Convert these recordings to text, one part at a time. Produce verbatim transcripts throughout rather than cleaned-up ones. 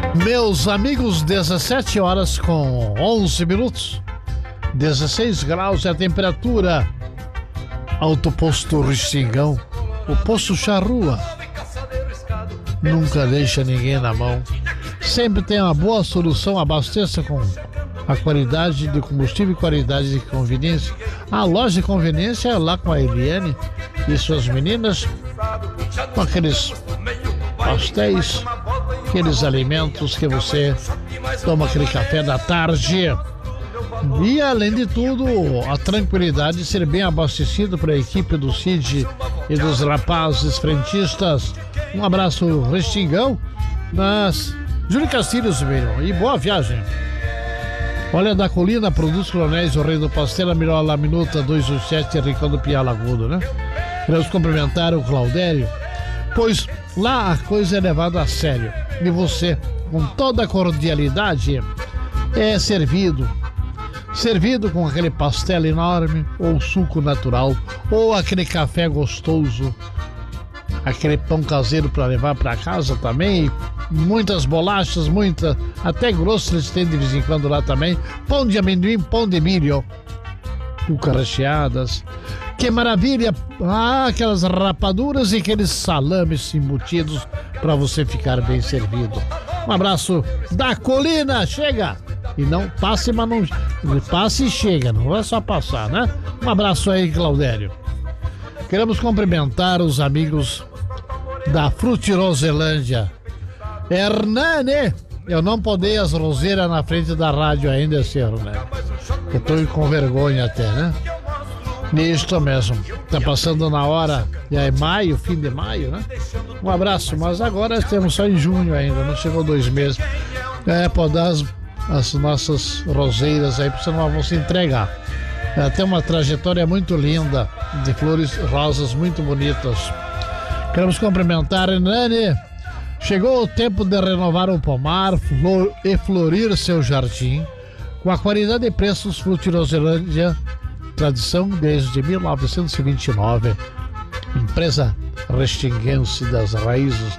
Meus amigos, dezessete horas com onze minutos, dezesseis graus é a temperatura. Autoposto Restingão, o posto Charrua, nunca deixa ninguém na mão. Sempre tem uma boa solução, abasteça com a qualidade de combustível e qualidade de conveniência. A loja de conveniência é lá com a Eliane e suas meninas, com aqueles pastéis, aqueles alimentos que você toma aquele café da tarde. E além de tudo, a tranquilidade de ser bem abastecido para a equipe do Cid e dos rapazes frentistas. Um abraço Restingão, nas Júlio Castilhos, meu, e boa viagem. Olha, da Colina, Produtos Coronéis, o Rei do Pastel, a melhor laminuta dois oito sete, Ricardo Piá Lagudo, né? Queremos cumprimentar o Claudério, pois lá a coisa é levada a sério. E você, com toda a cordialidade, é servido. Servido com aquele pastel enorme, ou suco natural, ou aquele café gostoso, aquele pão caseiro para levar para casa também, muitas bolachas, muita, até grosso eles têm de vez em quando lá também, pão de amendoim, pão de milho, cuca recheadas, que maravilha, ah, aquelas rapaduras e aqueles salames embutidos para você ficar bem servido. Um abraço da Colina, chega! E não passe, mas não passe e chega, não é só passar, né? Um abraço aí, Claudério. Queremos cumprimentar os amigos da Frutiroselândia. Hernani, eu não podei as roseiras na frente da rádio ainda esse ano, né? Eu tô com vergonha até, né? Nisto mesmo, tá passando na hora, e é maio, fim de maio, né? Um abraço, mas agora temos só em junho ainda, não chegou dois meses. É, pode dar as, as nossas roseiras aí, porque senão nós vamos se entregar. É, tem uma trajetória muito linda, de flores rosas muito bonitas. Queremos cumprimentar Hernani. Chegou o tempo de renovar o pomar flor, e florir seu jardim com a qualidade e preços Frutiroselândia, tradição desde mil novecentos e vinte e nove, empresa restinguense das raízes.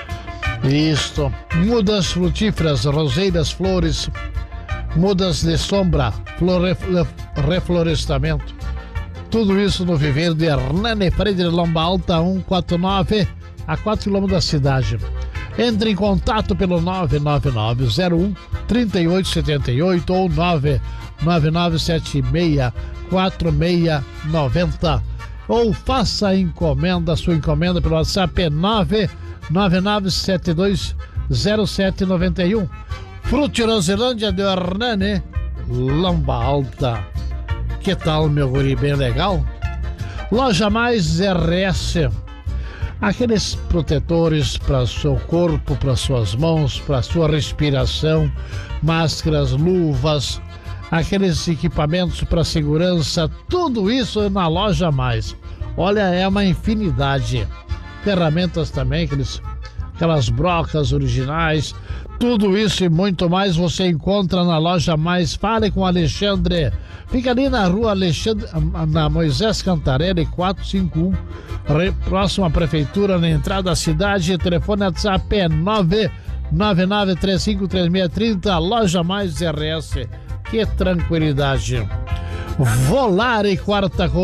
Isto, mudas frutíferas, roseiras, flores, mudas de sombra, flore, reflorestamento, tudo isso no viveiro de Hernani Freire, Lomba Alta cento e quarenta e nove, a quatro quilômetros da cidade. Entre em contato pelo nove nove nove zero um três oito sete oito ou nove nove nove sete seis quatro seis nove zero, ou faça a encomenda, sua encomenda pelo WhatsApp nove nove nove sete dois zero sete nove um. Frutiroselândia de Hernani, Lomba Alta. Que tal, meu guri, bem legal? Loja Mais R S, aqueles protetores para seu corpo, para suas mãos, para sua respiração, máscaras, luvas, aqueles equipamentos para segurança, tudo isso na Loja Mais. Olha, é uma infinidade. Ferramentas também, aqueles, aquelas brocas originais, tudo isso e muito mais você encontra na Loja Mais. Fale com o Alexandre. Fica ali na rua Alexandre, na Moisés Cantarelli quatrocentos e cinquenta e um, próximo à prefeitura, na entrada da cidade. Telefone WhatsApp é nove nove nove três cinco três seis três zero. Loja Mais R S. Que tranquilidade. Volare quarta